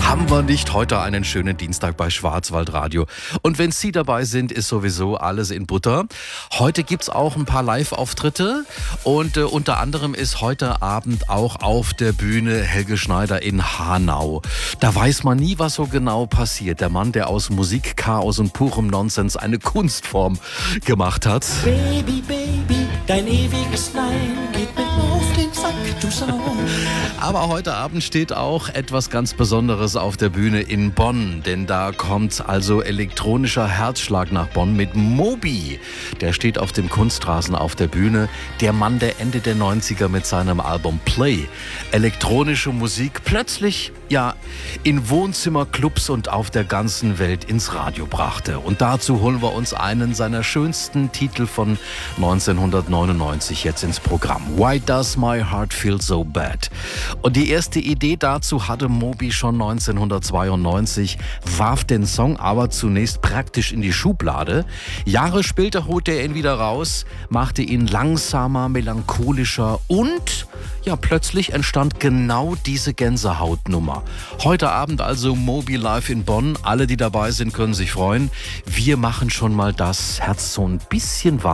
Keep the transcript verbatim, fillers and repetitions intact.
Haben wir nicht heute einen schönen Dienstag bei Schwarzwaldradio? Und wenn Sie dabei sind, ist sowieso alles in Butter. Heute gibt's auch ein paar Live-Auftritte und äh, unter anderem ist heute Abend auch auf der Bühne Helge Schneider in Hanau. Da weiß man nie, was so genau passiert. Der Mann, der aus Musikchaos und purem Nonsens eine Kunstform gemacht hat. Baby, Baby, dein ewiges Nein geht mir auf den Sack, du Sau. Aber heute Abend steht auch etwas ganz Besonderes auf der Bühne in Bonn, denn da kommt also elektronischer Herzschlag nach Bonn mit Moby. Der steht auf dem Kunstrasen auf der Bühne. Der Mann, der Ende der neunziger mit seinem Album Play elektronische Musik plötzlich ja in Wohnzimmerclubs und auf der ganzen Welt ins Radio brachte. Und dazu holen wir uns einen seiner schönsten Titel von neunzehnhundertneunundneunzig jetzt ins Programm. Why Does My Heart Feel So Bad? Und die erste Idee dazu hatte Moby schon neunzehnhundertzweiundneunzig, warf den Song aber zunächst praktisch in die Schublade. Jahre später holte er ihn wieder raus, machte ihn langsamer, melancholischer und ja, plötzlich entstand genau diese Gänsehautnummer. Heute Abend also Moby live in Bonn. Alle, die dabei sind, können sich freuen. Wir machen schon mal das Herz so ein bisschen warm.